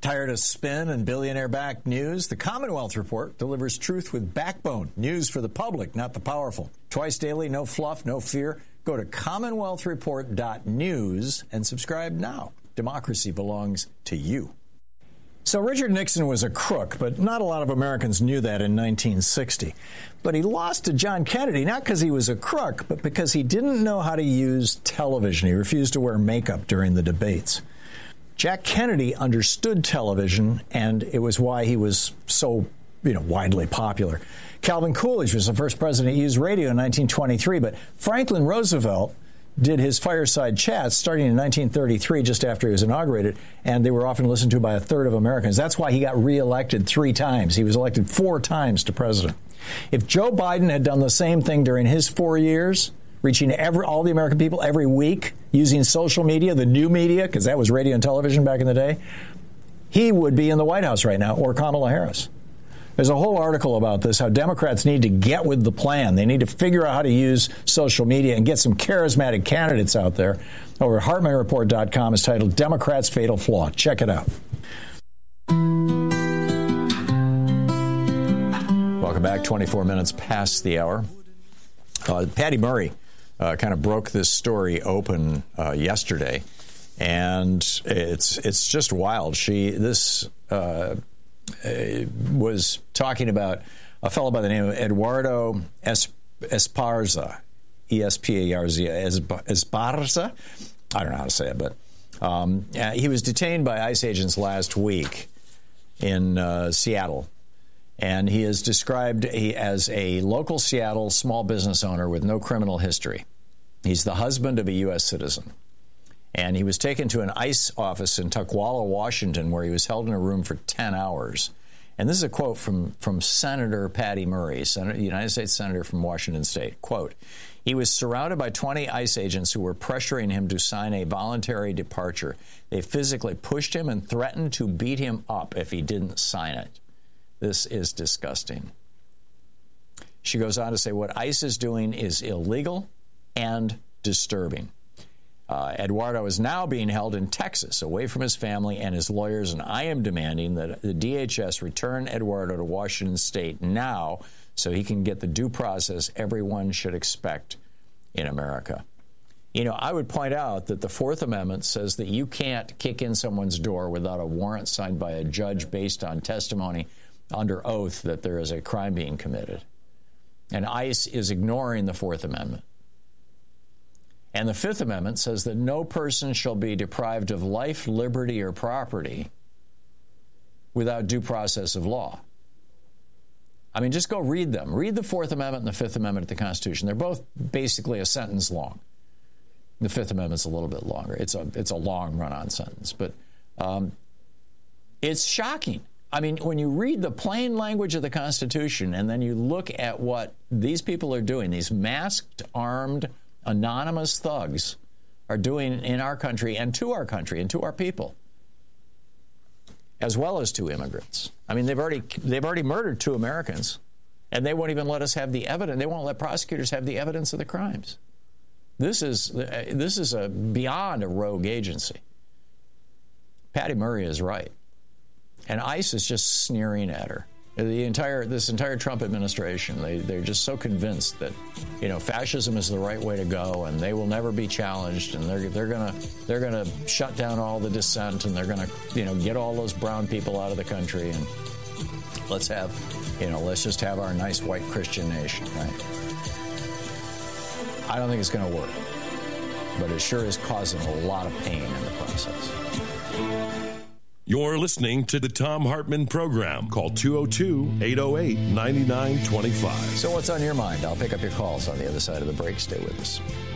Tired of spin and billionaire-backed news? The Commonwealth Report delivers truth with backbone. News for the public, not the powerful. Twice daily, no fluff, no fear. Go to commonwealthreport.news and subscribe now. Democracy belongs to you. So Richard Nixon was a crook, but not a lot of Americans knew that in 1960. But he lost to John Kennedy, not because he was a crook, but because he didn't know how to use television. He refused to wear makeup during the debates. Jack Kennedy understood television, and it was why he was so, widely popular. Calvin Coolidge was the first president to use radio in 1923, but Franklin Roosevelt did his fireside chats starting in 1933, just after he was inaugurated, and they were often listened to by a third of Americans. That's why he got reelected 3 times. He was elected 4 times to president. If Joe Biden had done the same thing during his 4 years, reaching all the American people every week, using social media, the new media, because that was radio and television back in the day, he would be in the White House right now, or Kamala Harris. There's a whole article about this, how Democrats need to get with the plan. They need to figure out how to use social media and get some charismatic candidates out there. Over at HartmanReport.com is titled Democrats' Fatal Flaw. Check it out. Welcome back. 24 minutes past the hour. Patty Murray kind of broke this story open yesterday, and it's just wild. She was talking about a fellow by the name of Eduardo Esparza, Esparza. I don't know how to say it, but he was detained by ICE agents last week in Seattle. And he is described as a local Seattle small business owner with no criminal history. He's the husband of a U.S. citizen. And he was taken to an ICE office in Tukwila, Washington, where he was held in a room for 10 hours. And this is a quote from Senator Patty Murray, United States Senator from Washington State. Quote, he was surrounded by 20 ICE agents who were pressuring him to sign a voluntary departure. They physically pushed him and threatened to beat him up if he didn't sign it. This is disgusting. She goes on to say what ICE is doing is illegal and disturbing. Eduardo is now being held in Texas, away from his family and his lawyers, and I am demanding that the DHS return Eduardo to Washington State now so he can get the due process everyone should expect in America. I would point out that the Fourth Amendment says that you can't kick in someone's door without a warrant signed by a judge based on testimony under oath that there is a crime being committed. And ICE is ignoring the Fourth Amendment. And the Fifth Amendment says that no person shall be deprived of life, liberty, or property without due process of law. I mean, just go read them. Read the Fourth Amendment and the Fifth Amendment of the Constitution. They're both basically a sentence long. The Fifth Amendment's a little bit longer. It's a long run-on sentence. But it's shocking. I mean, when you read the plain language of the Constitution and then you look at what these people are doing, these masked, armed, anonymous thugs are doing in our country and to our people, as well as to immigrants. I mean, they've already murdered 2 Americans, and they won't even let us have the evidence. They won't let prosecutors have the evidence of the crimes. This is beyond a rogue agency. Patty Murray is right. And ICE is just sneering at her. This entire Trump administration, they're just so convinced that, fascism is the right way to go, and they will never be challenged, and they're gonna shut down all the dissent, and they're gonna, get all those brown people out of the country, and let's just have our nice white Christian nation, right? I don't think it's going to work, but it sure is causing a lot of pain in the process. You're listening to the Thom Hartmann Program. Call 202-808-9925. So what's on your mind? I'll pick up your calls on the other side of the break. Stay with us.